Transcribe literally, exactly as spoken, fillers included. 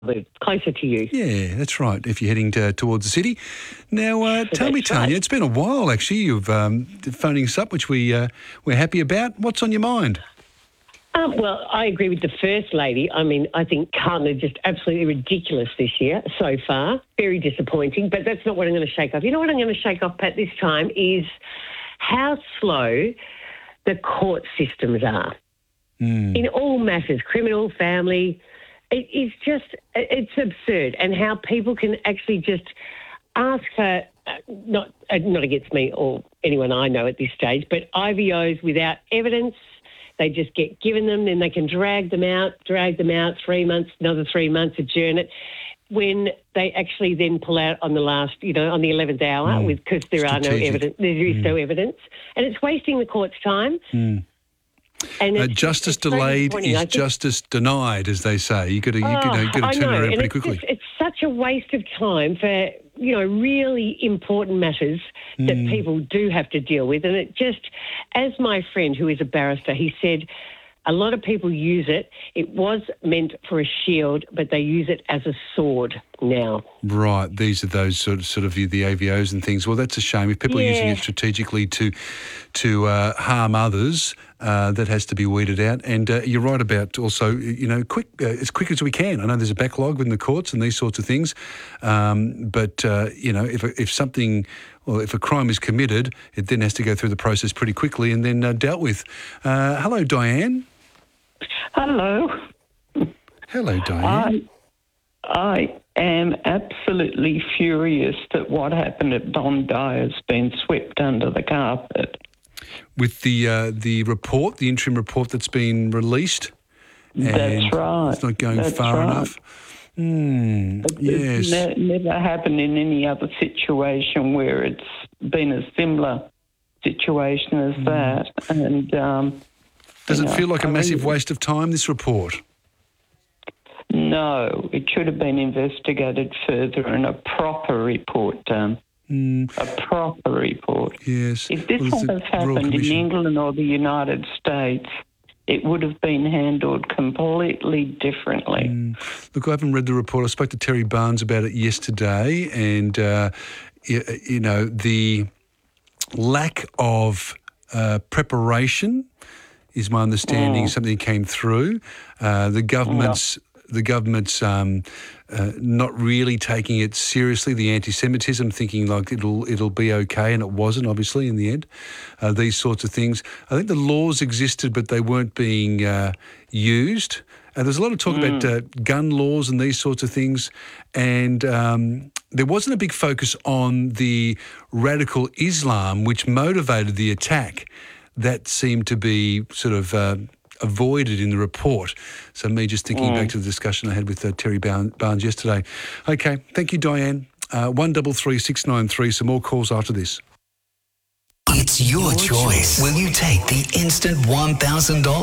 but closer to you. Yeah, that's right, if you're heading to, towards the city. Now, uh, tell me, Tanya, right. it's been a while, actually. You've um, phoning us up, which we, uh, we're happy about. What's on your mind? Um, well, I agree with the First Lady. I mean, I think Carlton are just absolutely ridiculous this year so far. Very disappointing, but that's not what I'm going to shake off. You know what I'm going to shake off, Pat, this time is how slow the court systems are. Mm. In all matters, criminal, family, it is just, it's absurd. And how people can actually just ask for, uh, not, uh, not against me or anyone I know at this stage, but I V Os without evidence. They just get given them, then they can drag them out, drag them out, three months, another three months, adjourn it, when they actually then pull out on the last, you know, on the eleventh hour, mm. with because there Strategic. are no evidence, there is mm. no evidence, and it's wasting the court's time. Mm. And uh, justice it's delayed so is think, justice denied, as they say. You got to, you oh, got to, you got to turn know, it around and pretty it's quickly. Just, it's such a waste of time for, you know, really important matters that mm. people do have to deal with. And it just, as my friend who is a barrister, he said, a lot of people use it. It was meant for a shield, but they use it as a sword now. Right. These are those sort of, sort of the A V Os and things. Well, that's a shame. If people yeah. are using it strategically to to uh, harm others, uh, that has to be weeded out. And uh, you're right about also, you know, quick uh, as quick as we can. I know there's a backlog in the courts and these sorts of things, um, but uh, you know, if if something. Well, if a crime is committed, it then has to go through the process pretty quickly and then uh, dealt with. Uh, hello, Diane. Hello. Hello, Diane. I, I am absolutely furious that what happened at Bondi has been swept under the carpet. With the uh, the report, the interim report that's been released? That's right. It's not going that's far right. enough. Mm, yes. It's ne- never happened in any other situation where it's been a similar situation as mm. that. And um, Does it know, feel like a I massive mean, waste of time, this report? No, it should have been investigated further and a proper report done. Mm. A proper report. Yes. If this well, had happened in England or the United States, it would have been handled completely differently. Mm. Look, I haven't read the report. I spoke to Terry Barnes about it yesterday, and, uh, you, you know, the lack of uh, preparation is my understanding, mm. something that came through. Uh, the government's... Yeah. The government's um, uh, not really taking it seriously, the anti-Semitism, thinking like it'll it'll be okay, and it wasn't, obviously, in the end. Uh, these sorts of things. I think the laws existed, but they weren't being uh, used. And there's a lot of talk mm. about uh, gun laws and these sorts of things, and um, there wasn't a big focus on the radical Islam, which motivated the attack. That seemed to be sort of... Uh, avoided in the report. So me just thinking mm. back to the discussion I had with uh, Terry Barnes yesterday. Okay, thank you, Diane. Uh, one double three six nine three. Some more calls after this. It's your, your choice. choice. Will you take the instant one thousand dollars?